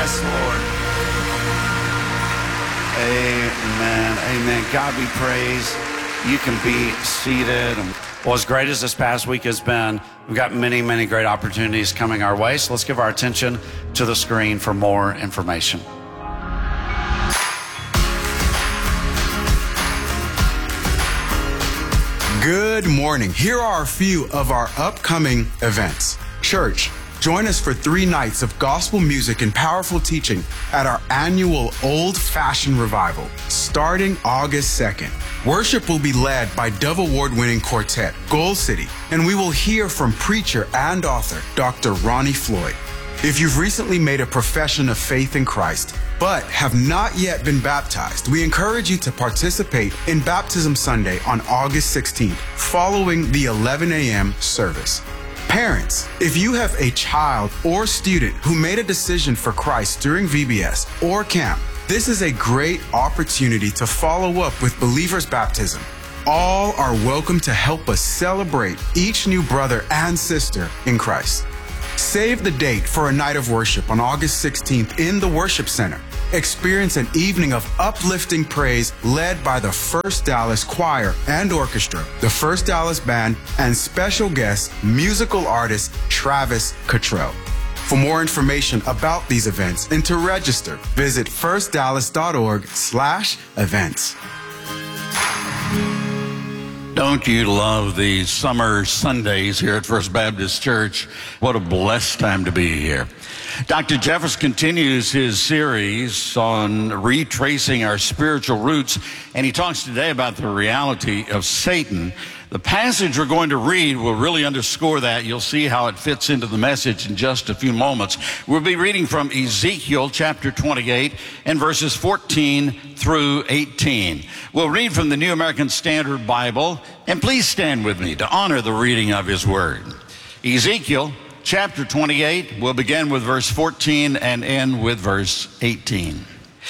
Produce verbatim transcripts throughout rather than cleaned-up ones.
Yes, Lord. Amen. Amen. God be praised. You can be seated. Well, as great as this past week has been, we've got many, many great opportunities coming our way. So let's give our attention to the screen for more information. Good morning. Here are a few of our upcoming events. Church, join us for three nights of gospel music and powerful teaching at our annual Old Fashioned Revival, starting August second. Worship will be led by Dove Award-winning quartet, Gold City, and we will hear from preacher and author, Doctor Ronnie Floyd. If you've recently made a profession of faith in Christ, but have not yet been baptized, we encourage you to participate in Baptism Sunday on August sixteenth, following the eleven a.m. service. Parents, if you have a child or student who made a decision for Christ during V B S or camp, this is a great opportunity to follow up with Believer's Baptism. All are welcome to help us celebrate each new brother and sister in Christ. Save the date for a night of worship on August sixteenth in the Worship Center. Experience an evening of uplifting praise led by the First Dallas Choir and Orchestra, the First Dallas Band, and special guest, musical artist Travis Cottrell. For more information about these events and to register, visit firstdallas.org slash events. Don't you love these summer Sundays here at First Baptist Church? What a blessed time to be here. Doctor Jeffers continues his series on retracing our spiritual roots, and he talks today about the reality of Satan. The passage we're going to read will really underscore that. You'll see how it fits into the message in just a few moments. We'll be reading from Ezekiel chapter twenty-eight and verses fourteen through eighteen. We'll read from the New American Standard Bible, and please stand with me to honor the reading of his word. Ezekiel chapter twenty-eight, we'll begin with verse fourteen and end with verse eighteen.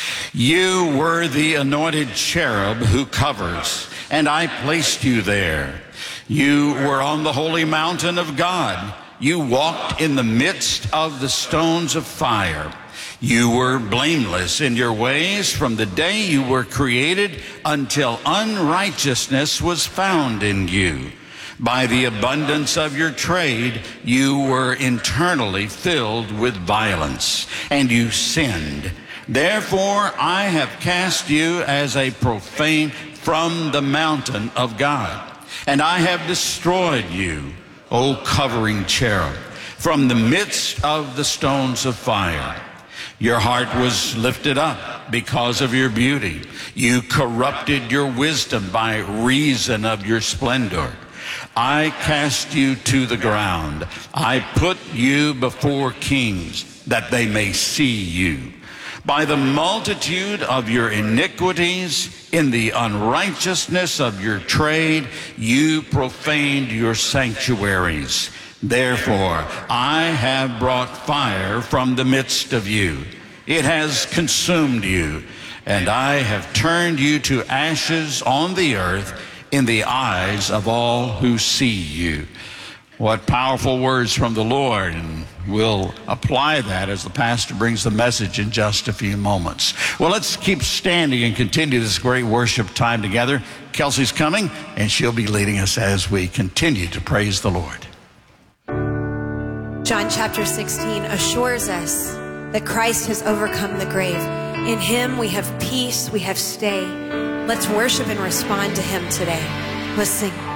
You were the anointed cherub who covers, and I placed you there. You were on the holy mountain of God. You walked in the midst of the stones of fire. You were blameless in your ways from the day you were created until unrighteousness was found in you. By the abundance of your trade, you were internally filled with violence, and you sinned. Therefore, I have cast you as a profane from the mountain of God, and I have destroyed you, O covering cherub, from the midst of the stones of fire. Your heart was lifted up because of your beauty. You corrupted your wisdom by reason of your splendor. I cast you to the ground. I put you before kings, that they may see you. By the multitude of your iniquities, in the unrighteousness of your trade, you profaned your sanctuaries. Therefore, I have brought fire from the midst of you. It has consumed you, and I have turned you to ashes on the earth in the eyes of all who see you. What powerful words from the Lord, and we'll apply that as the pastor brings the message in just a few moments. Well, let's keep standing and continue this great worship time together. Kelsey's coming, and she'll be leading us as we continue to praise the Lord. John chapter sixteen assures us that Christ has overcome the grave. In him we have peace, we have stay. Let's worship and respond to him today. Let's sing.